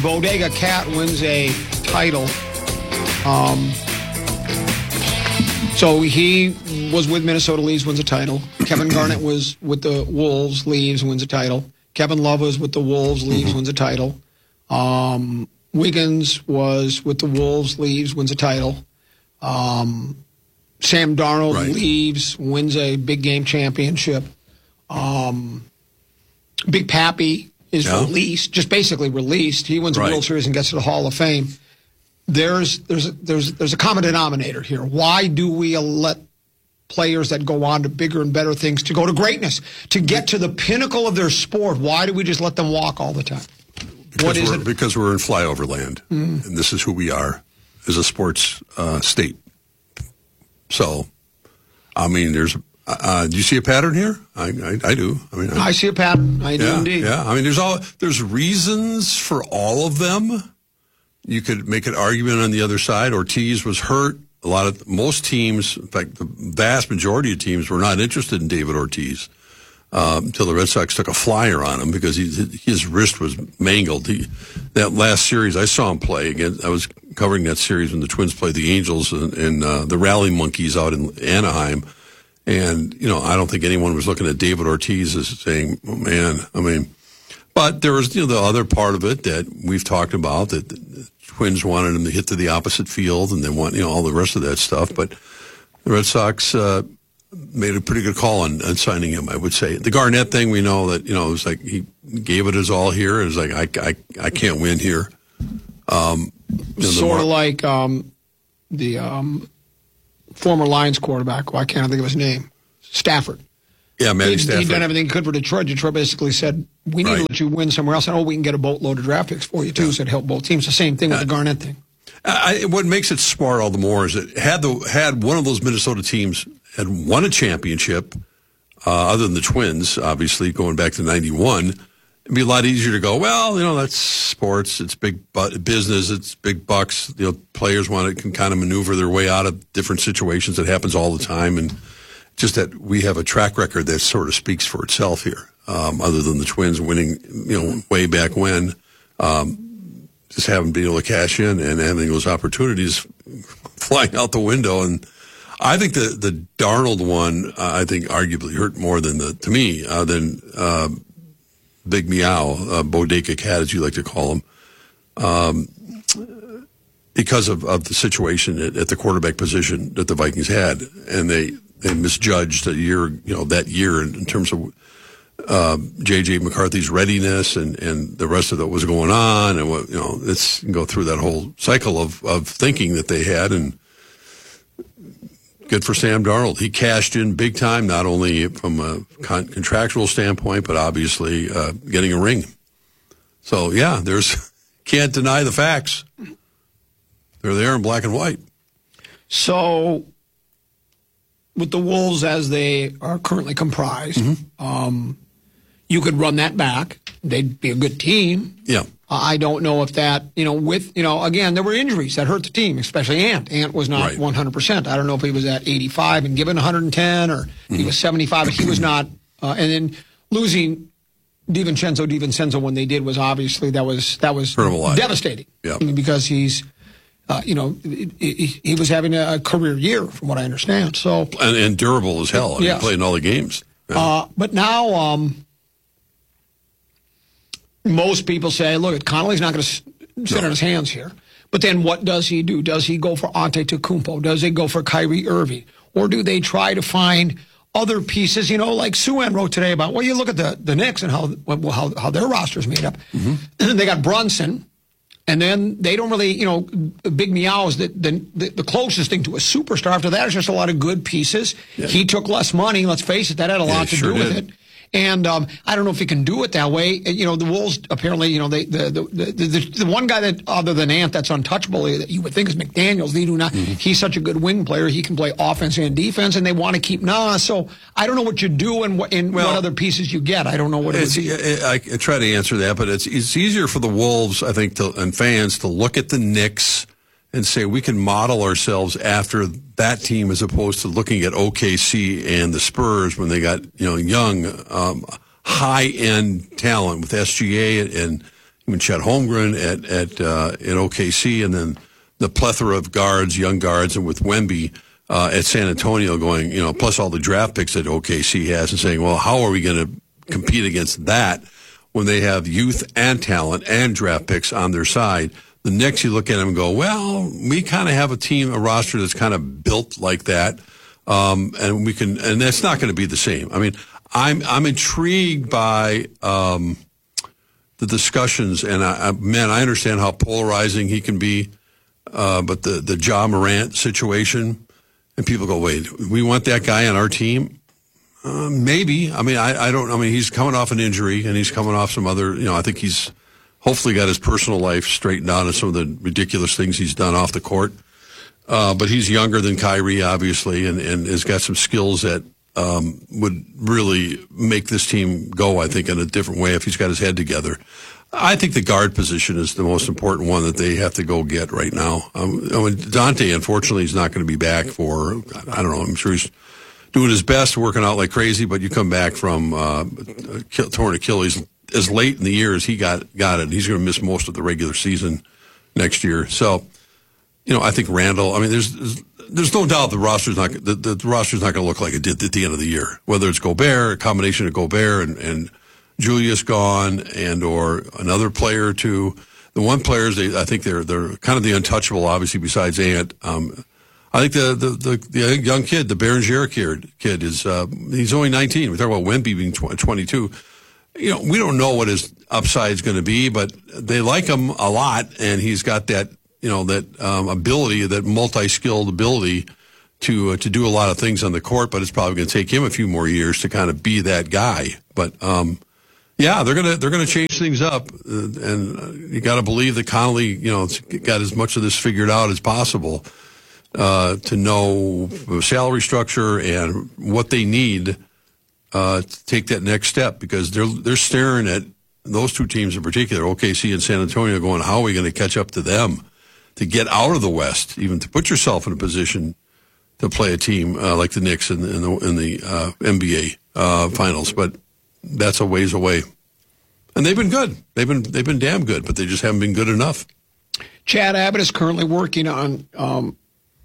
Bodega Cat wins a title. So he was with Minnesota, leaves, wins a title. Kevin Garnett was with the Wolves, leaves, wins a title. Kevin Love was with the Wolves, leaves, wins a title. Wiggins was with the Wolves, leaves, wins a title. Sam Darnold leaves, wins a big game championship. Big Pappy is released, just basically released. He wins a World Series and gets to the Hall of Fame. There's a common denominator here. Why do we let players that go on to bigger and better things, to go to greatness, to get to the pinnacle of their sport? Why do we just let them walk all the time? Because we're in flyover land, and this is who we are as a sports state. So, I mean, do you see a pattern here? I do. I see a pattern. I do indeed. Yeah. I mean, there's reasons for all of them. You could make an argument on the other side. Ortiz was hurt. Most teams, in fact, the vast majority of teams were not interested in David Ortiz until the Red Sox took a flyer on him because his wrist was mangled. That last series, I saw him play again. I was covering that series when the Twins played the Angels and the Rally Monkeys out in Anaheim. And, I don't think anyone was looking at David Ortiz as saying, oh, man, but there was, the other part of it that we've talked about, that the Twins wanted him to hit to the opposite field and they want, all the rest of that stuff. But the Red Sox made a pretty good call on signing him, I would say. The Garnett thing, we know that, it was like he gave it his all here. It was like, I can't win here. Sort of like the former Lions quarterback, I can't think of his name, Stafford. Yeah, Matty Stafford. He'd done everything he could for Detroit. Detroit basically said, we need to let you win somewhere else. And we can get a boatload of draft picks for you, too. So it helped both teams. The same thing with the Garnett thing. What makes it smart all the more is that had one of those Minnesota teams had won a championship, other than the Twins, obviously, going back to 91, it'd be a lot easier to go, well, that's sports. It's big business. It's big bucks. Players can kind of maneuver their way out of different situations. That happens all the time. And just that we have a track record that sort of speaks for itself here, other than the Twins winning, way back when, just haven't been able to cash in and having those opportunities flying out the window. And I think the Darnold one, I think arguably hurt more than Big Meow, Bodega Cat, as you like to call him, because of the situation at the quarterback position that the Vikings had. And they misjudged that year in terms of J.J. McCarthy's readiness and the rest of that was going on. And let's go through that whole cycle of thinking that they had. And good for Sam Darnold. He cashed in big time, not only from a contractual standpoint, but obviously getting a ring. So, can't deny the facts. They're there in black and white. So, with the Wolves as they are currently comprised, you could run that back. They'd be a good team. Yeah. I don't know if that, again, there were injuries that hurt the team, especially Ant. Ant was not 100%. I don't know if he was at 85 and given 110 or he was 75, but he was not. And then losing DiVincenzo when they did was obviously, that was devastating. Yeah. Because he's, he was having a career year, from what I understand. So and durable as hell. He played in all the games. Yeah. But now, most people say, look, Connolly's not going to sit on his hands here. But then what does he do? Does he go for Antetokounmpo? Does he go for Kyrie Irving? Or do they try to find other pieces? Like Suan wrote today about, you look at the Knicks and how their roster's made up. They got Brunson. And then they don't really, Big Meow is the closest thing to a superstar. After that, it's just a lot of good pieces. Yeah. He took less money. Let's face it, that had a lot to do with it. And I don't know if he can do it that way. The Wolves apparently, the one guy that other than Ant that's untouchable that you would think is McDaniels. They do not. He's such a good wing player. He can play offense and defense, and they want to keep Nas. So I don't know what you do and what other pieces you get. I don't know what it would be. I try to answer that, but it's easier for the Wolves, I think, and fans to look at the Knicks and say we can model ourselves after that team as opposed to looking at OKC and the Spurs when they got young, high-end talent with SGA and I mean, Chet Holmgren at OKC, and then the plethora of guards, young guards, and with Wemby at San Antonio going, plus all the draft picks that OKC has, and saying, well, how are we going to compete against that when they have youth and talent and draft picks on their side? The Knicks, you look at them and go, well, we kind of have a roster that's kind of built like that, and that's not going to be the same. I mean, I'm intrigued by the discussions, and I understand how polarizing he can be, but the Ja Morant situation, and people go, wait, we want that guy on our team? Maybe. I mean, I don't. I mean, he's coming off an injury, and he's coming off some other. I think he's hopefully got his personal life straightened out and some of the ridiculous things he's done off the court. But he's younger than Kyrie, obviously, and has got some skills that would really make this team go, I think, in a different way if he's got his head together. I think the guard position is the most important one that they have to go get right now. Dante, unfortunately, is not going to be back for, I don't know, I'm sure he's doing his best, working out like crazy, but you come back from torn Achilles as late in the year as he got it. He's going to miss most of the regular season next year. So, I think Randall, I mean, there's no doubt the roster's not going to look like it did at the end of the year. Whether it's Gobert, a combination of Gobert and Julius gone, and or another player or two. The one players I think they're kind of the untouchable, obviously, besides Ant. I think the young kid, the Berenger kid is he's only 19. We talk about Wemby being 22. We don't know what his upside is going to be, but they like him a lot, and he's got that ability, that multi-skilled ability to do a lot of things on the court. But it's probably going to take him a few more years to kind of be that guy. But yeah, they're gonna change things up, and you got to believe that Connolly, got as much of this figured out as possible to know the salary structure and what they need to take that next step, because they're staring at those two teams in particular, OKC and San Antonio, going, how are we going to catch up to them to get out of the West, even to put yourself in a position to play a team like the Knicks in the NBA finals? But that's a ways away. And they've been good. They've been damn good, but they just haven't been good enough. Chad Abbott is currently working on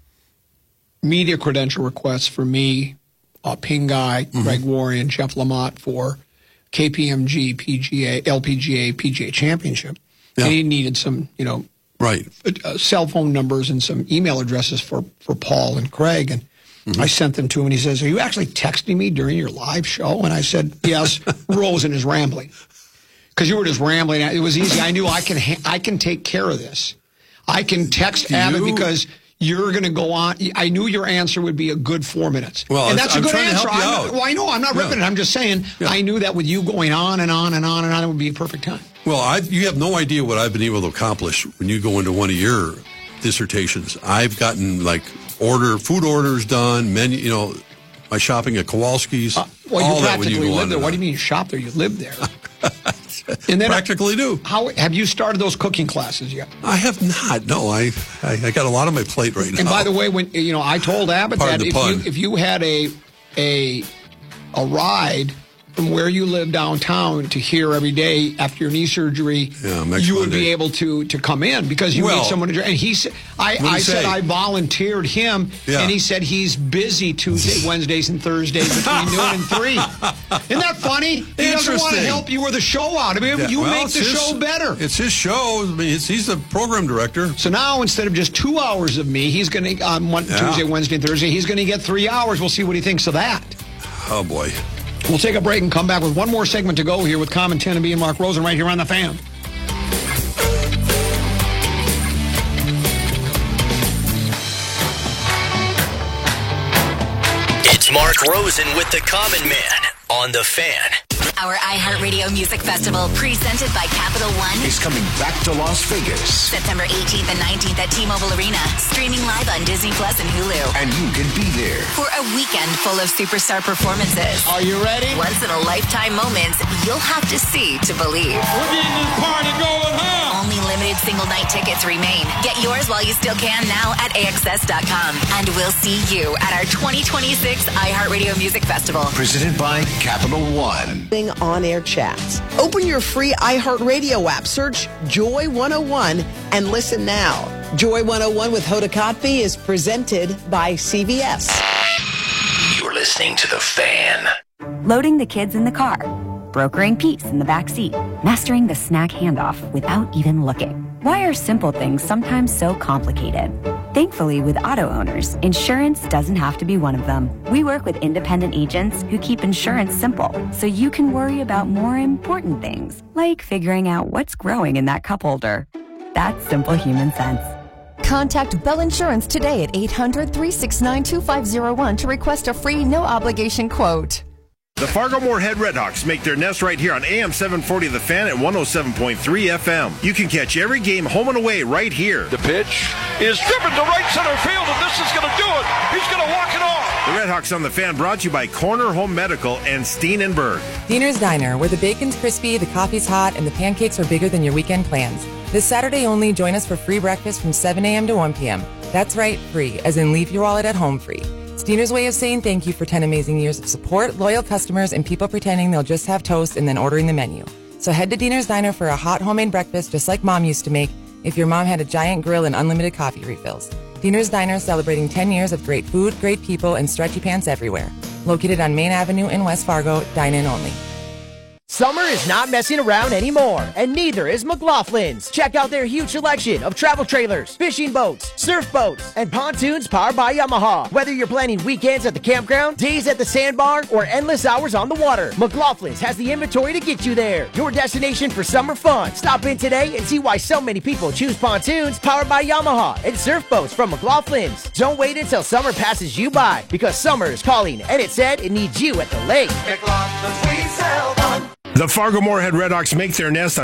media credential requests for me, Ping Guy, Greg Warren, Jeff Lamont for KPMG, PGA, LPGA, PGA Championship. Yeah. And he needed some, right, cell phone numbers and some email addresses for Paul and Craig. And I sent them to him, and he says, are you actually texting me during your live show? And I said, yes. Rosen is rambling. Because you were just rambling. It was easy. I knew I can take care of this. I can text Abbott because you're going to go on. I knew your answer would be a good 4 minutes. Well, and that's a good answer. I know. I'm not ripping it. I'm just saying I knew that with you going on and on and on and on, it would be a perfect time. Well, you have no idea what I've been able to accomplish when you go into one of your dissertations. I've gotten food orders done, menu, my shopping at Kowalski's. Well, you practically live there. What do you mean you shop there? You live there. And then practically do. How have you started those cooking classes yet? I have not. No, I got a lot on my plate right now. And by the way, when I told Abbott that if you had a ride from where you live downtown to here every day after your knee surgery, you would be able to come in because you need someone to drive. And he said, I said I volunteered him, and he said he's busy Tuesday, Wednesdays, and Thursdays between noon and 3. Isn't that funny? He doesn't want to help you with the show out. I mean, you make the show better. It's his show. I mean, he's the program director. So now instead of just 2 hours of me, he's going to on Tuesday, Wednesday, and Thursday. He's going to get 3 hours. We'll see what he thinks of that. Oh boy. We'll take a break and come back with one more segment to go here with Common 10 and B and Mark Rosen right here on The Fan. It's Mark Rosen with The Common Man on The Fan. Our iHeartRadio Music Festival, presented by Capital One, is coming back to Las Vegas. September 18th and 19th at T-Mobile Arena. Streaming live on Disney Plus and Hulu. And you can be there for a weekend full of superstar performances. Are you ready? Once-in-a-lifetime moments you'll have to see to believe. We're getting this party going, huh? Only limited Limited single night tickets remain. Get yours while you still can now at AXS.com. And we'll see you at our 2026 iHeartRadio Music Festival. Presented by Capital One. On-air chats. Open your free iHeartRadio app. Search Joy 101 and listen now. Joy 101 with Hoda Kotb is presented by CVS. You're listening to The Fan. Loading the kids in the car, brokering peace in the back seat, mastering the snack handoff without even looking. Why are simple things sometimes so complicated? Thankfully, with auto owners, insurance doesn't have to be one of them. We work with independent agents who keep insurance simple, so you can worry about more important things, like figuring out what's growing in that cup holder. That's simple human sense. Contact Bell Insurance today at 800-369-2501 to request a free, no-obligation quote. The Fargo-Moorhead Redhawks make their nest right here on AM 740 The Fan and 107.3 FM. You can catch every game home and away right here. The pitch is driven to right center field, and this is going to do it. He's going to walk it off. The Redhawks on The Fan brought to you by Corner Home Medical and Steenenberg. Diener's Diner, where the bacon's crispy, the coffee's hot, and the pancakes are bigger than your weekend plans. This Saturday only, join us for free breakfast from 7 a.m. to 1 p.m. That's right, free, as in leave your wallet at home free. Steener's way of saying thank you for 10 amazing years of support, loyal customers, and people pretending they'll just have toast and then ordering the menu. So head to Diener's Diner for a hot homemade breakfast just like Mom used to make if your mom had a giant grill and unlimited coffee refills. Diener's Diner celebrating 10 years of great food, great people, and stretchy pants everywhere. Located on Main Avenue in West Fargo, dine-in only. Summer is not messing around anymore, and neither is McLaughlin's. Check out their huge selection of travel trailers, fishing boats, surf boats, and pontoons powered by Yamaha. Whether you're planning weekends at the campground, days at the sandbar, or endless hours on the water, McLaughlin's has the inventory to get you there. Your destination for summer fun. Stop in today and see why so many people choose pontoons powered by Yamaha and surf boats from McLaughlin's. Don't wait until summer passes you by, because summer is calling, and it said it needs you at the lake. The Fargo-Moorhead Redhawks make their nest